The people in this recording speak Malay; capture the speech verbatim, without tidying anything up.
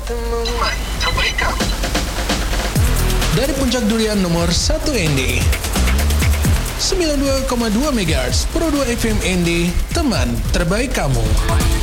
Teman terbaik kamu. Dari Puncak Durian nomor satu N D sembilan puluh dua koma dua megahertz Pro dua F M N D, teman terbaik kamu.